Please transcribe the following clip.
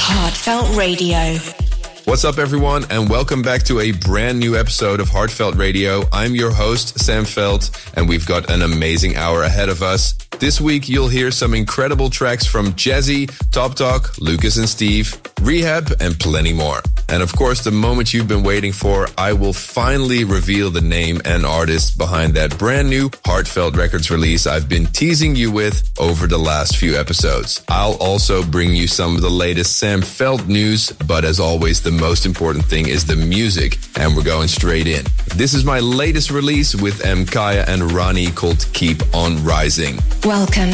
Heartfelt Radio. What's up, everyone, and welcome back to a brand new episode of Heartfelt Radio. I'm your host, Sam Felt, and we've got an amazing hour ahead of us. This week, you'll hear some incredible tracks from Jazzy, Top Talk, Lucas and Steve, Rehab, and plenty more. And of course, the moment you've been waiting for, I will finally reveal the name and artist behind that brand new Heartfelt Records release I've been teasing you with over the last few episodes. I'll also bring you some of the latest Sam Felt news, but as always, the most important thing is the music, and we're going straight in. This is my latest release with M. Kaya and Rani called Keep On Rising. Welcome